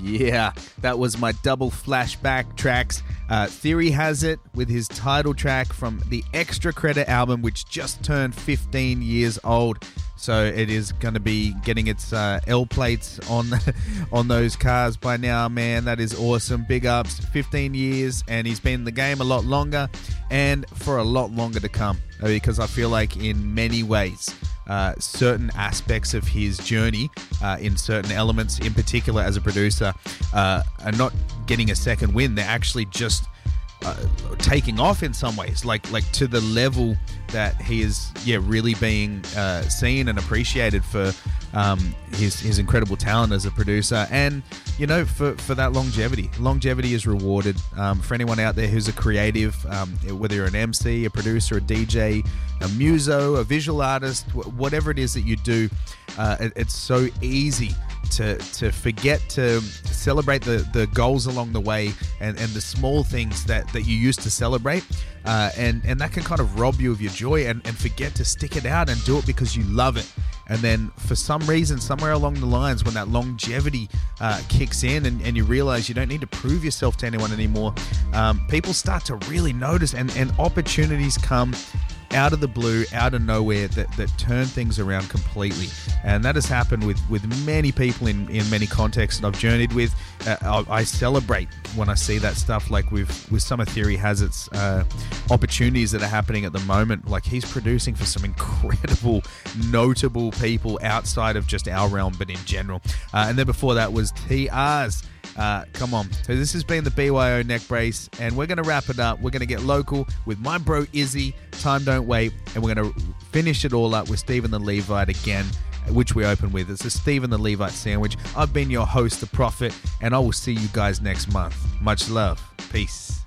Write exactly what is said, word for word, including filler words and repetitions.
Yeah, that was my double flashback tracks. Uh, Theory has it with his title track from the Extra Credit album, which just turned fifteen years old. So it is going to be getting its uh, L plates on on those cars by now, man. That is awesome. Big ups, fifteen years, and he's been in the game a lot longer and for a lot longer to come, because I feel like in many ways, uh, certain aspects of his journey, uh, in certain elements, in particular as a producer, uh, are not getting a second win. They're actually just uh, taking off in some ways, like like to the level that he is, yeah, really being uh, seen and appreciated for um, his his incredible talent as a producer, and you know, for, for that longevity. Longevity is rewarded. Um, for anyone out there who's a creative, um, whether you're an M C, a producer, a D J, a muso, a visual artist, whatever it is that you do, uh, it, it's so easy to to forget to celebrate the, the goals along the way and, and the small things that, that you used to celebrate. Uh, and, and that can kind of rob you of your joy and, and forget to stick it out and do it because you love it. And then for some reason, somewhere along the lines, when that longevity uh, kicks in and, and you realize you don't need to prove yourself to anyone anymore, um, people start to really notice, and, and opportunities come out of the blue, out of nowhere, that, that turn things around completely. And that has happened with, with many people in, in many contexts that I've journeyed with. Uh, I, I celebrate when I see that stuff, like with, with Summer Theory has its uh, opportunities that are happening at the moment. Like, he's producing for some incredible, notable people outside of just our realm, but in general. Uh, and then before that was T R's. Uh, come on. So this has been the B Y O Neck Brace, and we're going to wrap it up. We're going to get local with my bro Izzy, Time Don't Wait, and we're going to finish it all up with Stephen the Levite again, which we open with. It's a Stephen the Levite sandwich. I've been your host, The Prophet, and I will see you guys next month. Much love. Peace.